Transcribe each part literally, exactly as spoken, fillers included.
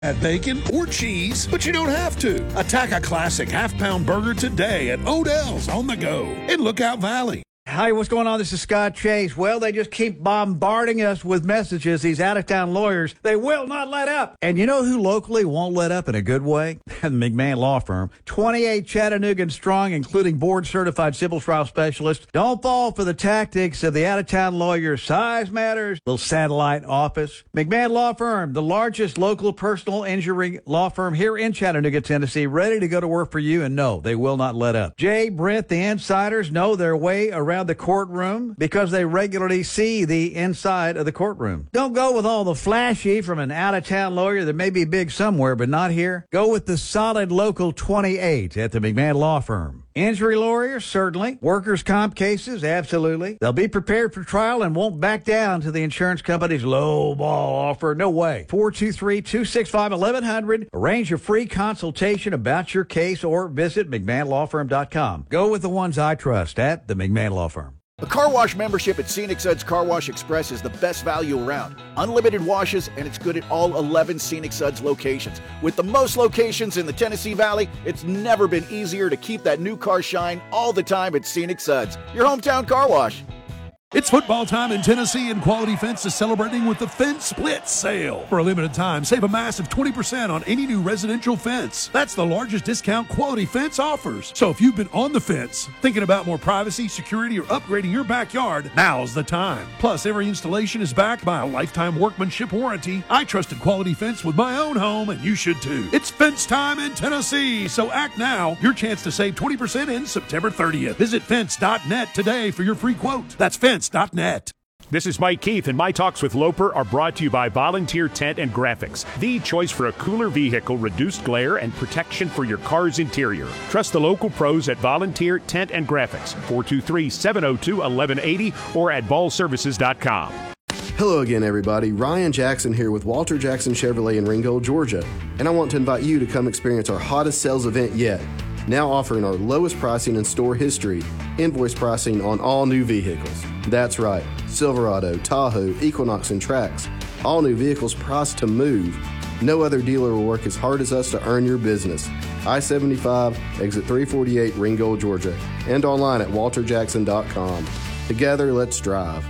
Add bacon or cheese, but you don't have to. Attack a classic half-pound burger today at Odell's on the go in Lookout Valley. Hi, what's going on? This is Scott Chase. Well, they just keep bombarding us with messages, these out-of-town lawyers. They will not let up. And you know who locally won't let up in a good way? The McMahon Law Firm. twenty-eight Chattanooga strong, including board-certified civil trial specialists. Don't fall for the tactics of the out-of-town lawyers. Size matters. Little satellite office. McMahon Law Firm, the largest local personal injury law firm here in Chattanooga, Tennessee, ready to go to work for you. And no, they will not let up. Jay, Brent, the insiders know their way around the courtroom because they regularly see the inside of the courtroom. Don't go with all the flashy from an out-of-town lawyer that may be big somewhere but not here. Go with the solid local twenty-eight at the McMahon Law Firm. Injury lawyers, certainly. Workers' comp cases, absolutely. They'll be prepared for trial and won't back down to the insurance company's low ball offer. No way. four two three, two six five, one one zero zero. Arrange a free consultation about your case or visit McMahon Law Firm dot com. Go with the ones I trust at the McMahon Law Firm. A car wash membership at Scenic Suds Car Wash Express is the best value around. Unlimited washes, and it's good at all eleven Scenic Suds locations. With the most locations in the Tennessee Valley, it's never been easier to keep that new car shine all the time at Scenic Suds, your hometown car wash. It's football time in Tennessee, and Quality Fence is celebrating with the Fence Split Sale. For a limited time, save a massive twenty percent on any new residential fence. That's the largest discount Quality Fence offers. So if you've been on the fence, thinking about more privacy, security, or upgrading your backyard, now's the time. Plus, every installation is backed by a lifetime workmanship warranty. I trusted Quality Fence with my own home, and you should too. It's fence time in Tennessee, so act now. Your chance to save twenty percent ends September thirtieth. Visit fence dot net today for your free quote. That's fence dot net. This is Mike Keith, and my talks with Loper are brought to you by Volunteer Tent and Graphics, the choice for a cooler vehicle, reduced glare, and protection for your car's interior. Trust the local pros at Volunteer Tent and Graphics, four two three, seven oh two, one one eight oh or at ball services dot com. Hello again, everybody. Ryan Jackson here with Walter Jackson Chevrolet in Ringgold, Georgia, and I want to invite you to come experience our hottest sales event yet. Now offering our lowest pricing in store history, invoice pricing on all new vehicles. That's right, Silverado, Tahoe, Equinox, and Trax. All new vehicles priced to move. No other dealer will work as hard as us to earn your business. I seventy-five, exit three forty-eight, Ringgold, Georgia, and online at walter jackson dot com. Together, let's drive.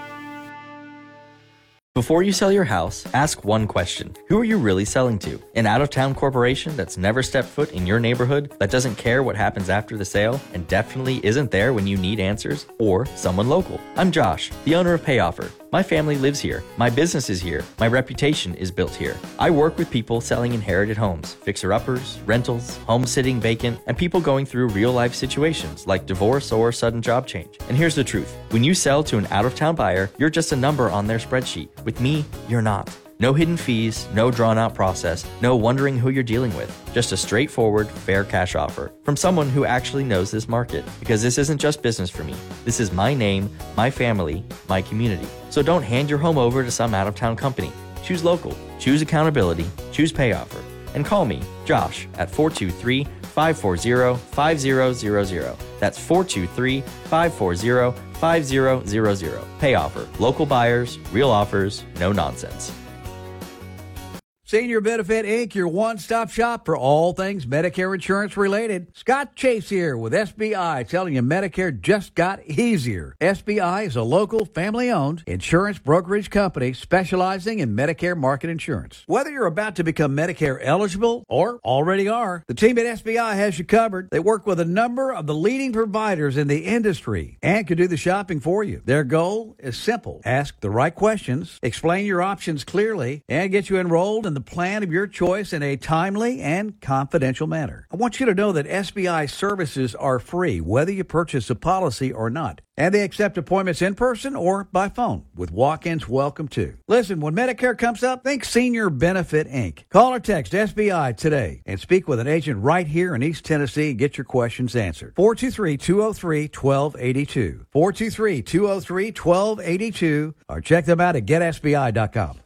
Before you sell your house, ask one question. Who are you really selling to? An out-of-town corporation that's never stepped foot in your neighborhood, that doesn't care what happens after the sale, and definitely isn't there when you need answers? Or someone local? I'm Josh, the owner of PayOffer. My family lives here. My business is here. My reputation is built here. I work with people selling inherited homes, fixer-uppers, rentals, home sitting vacant, and people going through real-life situations like divorce or sudden job change. And here's the truth. When you sell to an out-of-town buyer, you're just a number on their spreadsheet. With me, you're not. No hidden fees, no drawn-out process, no wondering who you're dealing with. Just a straightforward, fair cash offer from someone who actually knows this market. Because this isn't just business for me. This is my name, my family, my community. So don't hand your home over to some out-of-town company. Choose local, choose accountability, choose PayOffer. And call me, Josh, at four two three, five four zero, five zero zero zero. That's four two three, five four zero, five zero zero zero. PayOffer. Local buyers, real offers, no nonsense. Senior Benefit Incorporated, your one-stop shop for all things Medicare insurance related. Scott Chase here with S B I, telling you Medicare just got easier. S B I is a local, family-owned insurance brokerage company specializing in Medicare market insurance. Whether you're about to become Medicare eligible or already are, the team at S B I has you covered. They work with a number of the leading providers in the industry and can do the shopping for you. Their goal is simple. Ask the right questions, explain your options clearly, and get you enrolled in the plan of your choice in a timely and confidential manner. I want you to know that S B I services are free, whether you purchase a policy or not. And they accept appointments in person or by phone, with walk-ins welcome too. Listen, when Medicare comes up, think Senior Benefit Incorporated. Call or text S B I today and speak with an agent right here in East Tennessee and get your questions answered. four two three, two oh three, one two eight two. four two three, two oh three, one two eight two. Or check them out at get S B I dot com.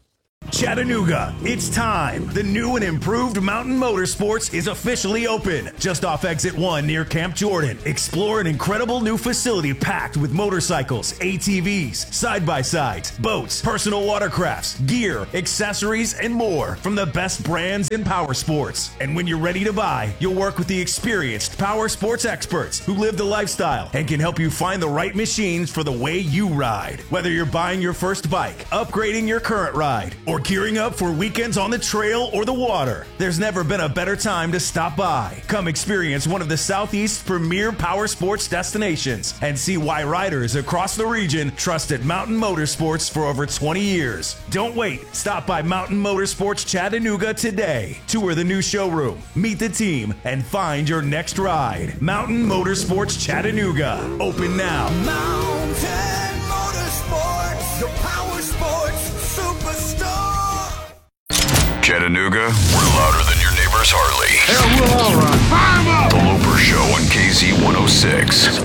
Chattanooga, it's time. The new and improved Mountain Motorsports is officially open. Just off exit one near Camp Jordan. Explore an incredible new facility packed with motorcycles, A T Vs, side-by-sides, boats, personal watercrafts, gear, accessories, and more from the best brands in power sports. And when you're ready to buy, you'll work with the experienced power sports experts who live the lifestyle and can help you find the right machines for the way you ride. Whether you're buying your first bike, upgrading your current ride, or gearing up for weekends on the trail or the water, there's never been a better time to stop by. Come experience one of the Southeast's premier power sports destinations and see why riders across the region trusted Mountain Motorsports for over twenty years. Don't wait. Stop by Mountain Motorsports Chattanooga today. Tour the new showroom, meet the team, and find your next ride. Mountain Motorsports Chattanooga. Open now. Mountain Motorsports, your power sports superstar. Chattanooga, we're louder than your neighbor's Harley. Yeah, we're all right. Fire 'em up! The Loper Show on K Z one oh six.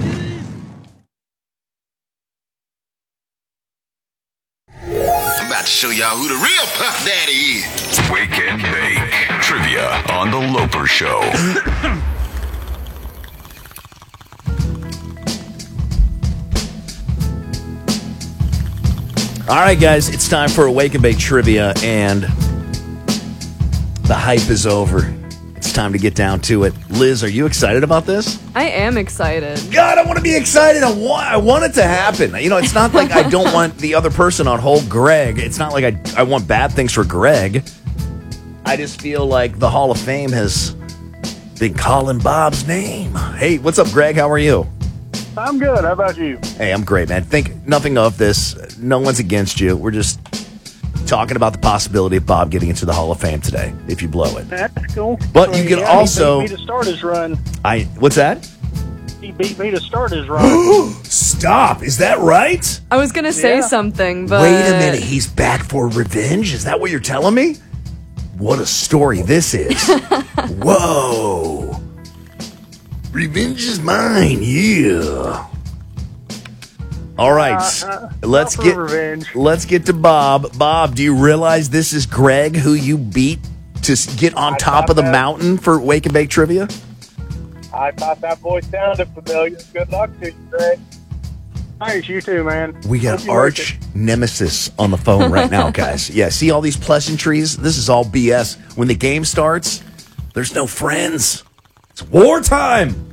I'm about to show y'all who the real Puff Daddy is. Wake and Bake. Trivia on The Loper Show. All right, guys, it's time for a Wake and Bake trivia, and the hype is over. It's time to get down to it. Liz, are you excited about this? I am excited. God, I want to be excited. I want, I want it to happen. You know, it's not like I don't want the other person on hold, Greg. It's not like I, I want bad things for Greg. I just feel like the Hall of Fame has been calling Bob's name. Hey, what's up, Greg? How are you? I'm good. How about you? Hey, I'm great, man. Think nothing of this. No one's against you. We're just talking about the possibility of Bob getting into the Hall of Fame today, if you blow it. That's cool. But I mean, you can yeah, also... He beat me to start his run. I What's that? He beat me to start his run. Stop. Is that right? I was going to say Yeah. something, but... Wait a minute. He's back for revenge? Is that what you're telling me? What a story this is. Whoa. Revenge is mine. Yeah. All right. Uh, let's not for get revenge. let's get to Bob. Bob, do you realize this is Greg who you beat to s- get on I top thought of the that. mountain for Wake and Bake trivia? I thought that voice sounded familiar. Good luck to you, Greg. Thanks, you too, man. We got Hope you make arch nemesis on the phone right now, guys. Yeah, see all these pleasantries? This is all B S. When the game starts, there's no friends. It's wartime.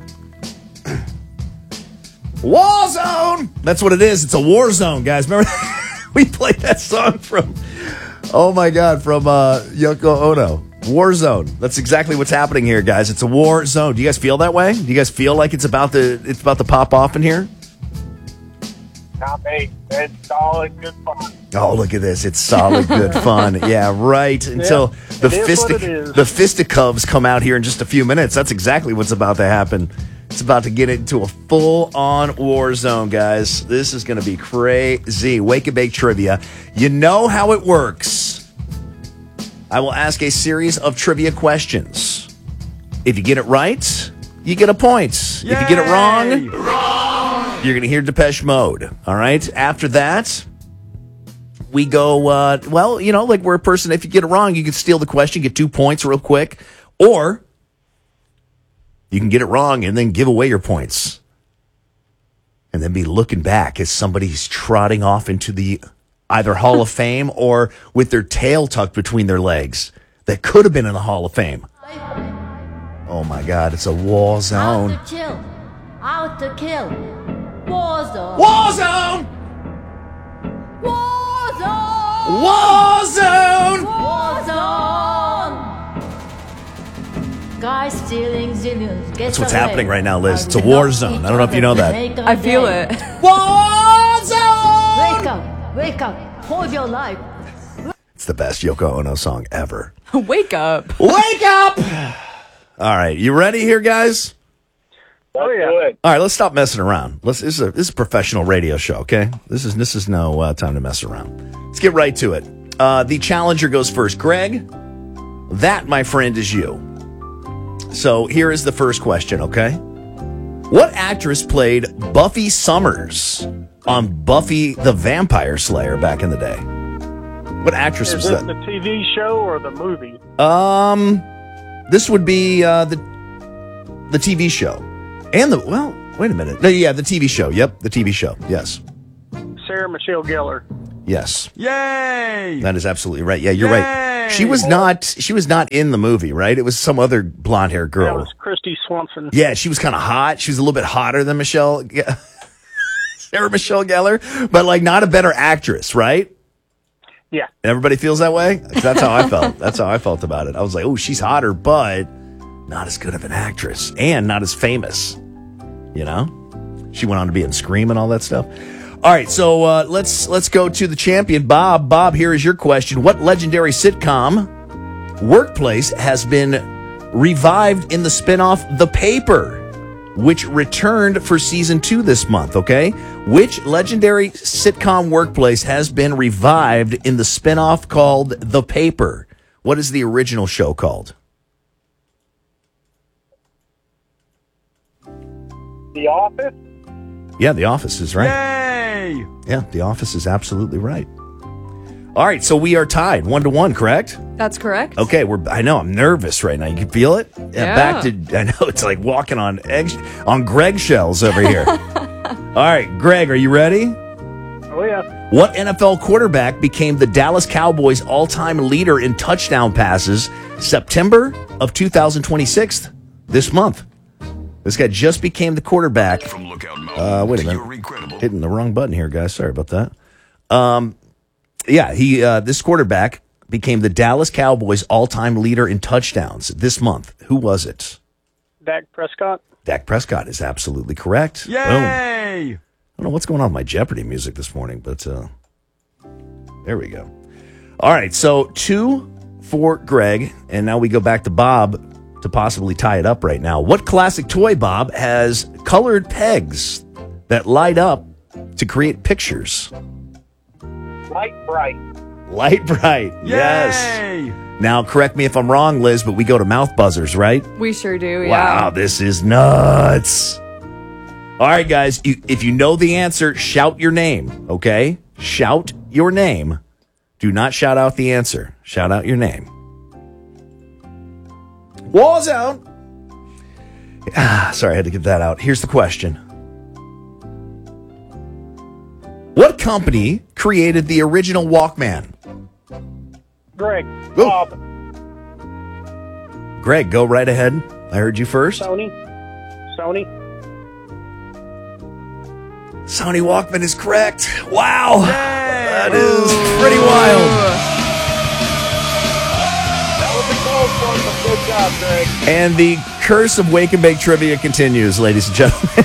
War zone. That's what it is. It's a war zone, guys. Remember we played that song from, oh my God, from uh, Yoko Ono. War zone. That's exactly what's happening here, guys. It's a war zone. Do you guys feel that way? Do you guys feel like it's about to it's about to pop off in here? Not me. It's solid, good fun. Oh, look at this. It's solid, good fun. Yeah, right. Until Yeah, the, it is fistic- what it is. the fisticuffs come out here in just a few minutes. That's exactly what's about to happen. It's about to get into a full-on war zone, guys. This is going to be crazy. Wake and Bake trivia. You know how it works. I will ask a series of trivia questions. If you get it right, you get a point. If you get it wrong, wrong. You're going to hear Depeche Mode. All right? After that, we go, uh, well, you know, like we're a person, if you get it wrong, you can steal the question, get two points real quick. Or you can get it wrong and then give away your points. And then be looking back as somebody's trotting off into the either Hall of Fame or with their tail tucked between their legs that could have been in the Hall of Fame. Oh my God, it's a war zone. Out to chill. Out to kill. War zone. War zone! War zone. War zone! War zone. Guys stealing zillions. Get That's what's away. happening right now, Liz. It's a Are war not zone. each I don't know if you know other that. to make I a feel day. it. War zone! Wake up. Wake up. Hold your life. It's the best Yoko Ono song ever. Wake up. Wake up! All right, you ready here, guys? Oh, yeah. All right, let's stop messing around. Let's. This is a, this is a professional radio show, okay? This is this is no uh, time to mess around. Let's get right to it. Uh, the challenger goes first. Greg, that, my friend, is you. So here is the first question, okay? What actress played Buffy Summers on Buffy the Vampire Slayer back in the day? What actress Is was this that? the T V show or the movie? Um, this would be uh, the the T V show, and the well. Wait a minute. No, yeah, the T V show. Yep, the T V show. Yes, Sarah Michelle Gellar. yes. Yay! That is absolutely right. Yeah, you're right. Yay! She was not. She was not in the movie, right? It was some other blonde haired That girl. was Christy Swanson. Yeah, she was kind of hot. She was a little bit hotter than Michelle, Sarah Michelle Gellar, but like not a better actress, right? Yeah. Everybody feels that way. That's how I felt. That's how I felt about it. I was like, oh, she's hotter, but not as good of an actress and not as famous. You know, she went on to be in Scream and all that stuff. All right, so uh, let's let's go to the champion, Bob. Bob, here is your question: what legendary sitcom Workplace has been revived in the spinoff The Paper, which returned for season two this month? Okay, which legendary sitcom Workplace has been revived in the spinoff called The Paper? What is the original show called? The Office. Yeah, The Office is right. Yay! Yeah, The Office is absolutely right. All right, so we are tied one to one, correct? That's correct. Okay, we're. I know I'm nervous right now. You can feel it. Yeah. Back to. I know it's like walking on eggs on Greg shells over here. All right, Greg, are you ready? Oh yeah. What N F L quarterback became the Dallas Cowboys' all-time leader in touchdown passes September of two thousand twenty-six? This month. This guy just became the quarterback. From Lookout Mountain Uh, wait a to minute. your incredible Hitting the wrong button here, guys. Sorry about that. Um, yeah, he. Uh, this quarterback became the Dallas Cowboys' all-time leader in touchdowns this month. Who was it? Dak Prescott. Dak Prescott is absolutely correct. Boom. Yay! I don't know what's going on with my Jeopardy music this morning, but uh, there we go. All right, so two for Greg, and now we go back to Bob to possibly tie it up right now. What classic toy, Bob, has colored pegs that light up to create pictures? Light Bright. Light Bright. Yay! Yes. Now, correct me if I'm wrong, Liz, but we go to mouth buzzers, right? We sure do, yeah. Wow, this is nuts. All right, guys, you, if you know the answer, shout your name, okay? Shout your name. Do not shout out the answer. Shout out your name. Walls out. Ah, sorry, I had to get that out. Here's the question. What company created the original Walkman? Greg. Go. Bob. Greg, go right ahead. I heard you first. Sony. Sony. Sony Walkman is correct. Wow. That is pretty wild. Good job, Greg. And the curse of Wake and Bake Trivia continues, ladies and gentlemen.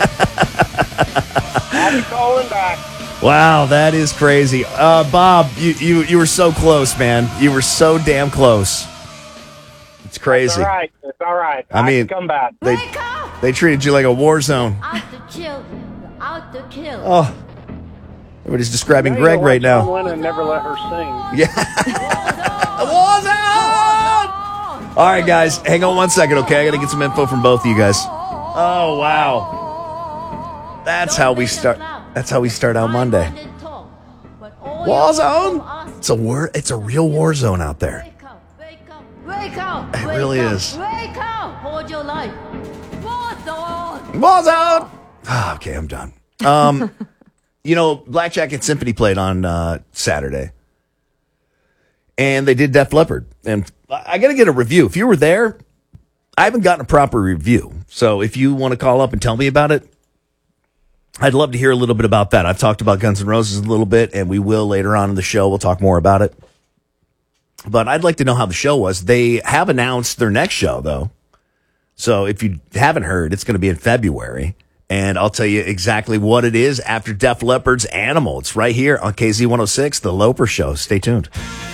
I'll be calling back. Wow, that is crazy. Uh, Bob, you, you you were so close, man. You were so damn close. It's crazy. It's all right. It's all right. I mean, can come back. They, they treated you like a war zone. Out to kill. Out to kill. Oh, everybody's describing Now you Greg know right what, John now. Lennon never let her sing. Yeah. War's out! All right, guys, hang on one second, okay? I got to get some info from both of you guys. Oh, wow. That's how we start. That's how we start out Monday. War zone. It's a war. It's a real war zone out there. Wake up. It really is. Wake up. Hold your life. War zone. War zone. Oh, okay, I'm done. Um, you know, Black Jacket Symphony played on uh, Saturday, and they did Def Leppard. And I got to get a review. If you were there, I haven't gotten a proper review. So if you want to call up and tell me about it, I'd love to hear a little bit about that. I've talked about Guns N' Roses a little bit, and we will later on in the show. We'll talk more about it. But I'd like to know how the show was. They have announced their next show, though. So if you haven't heard, it's going to be in February. And I'll tell you exactly what it is after Def Leppard's Animal. It's right here on K Z one oh six, The Loper Show. Stay tuned.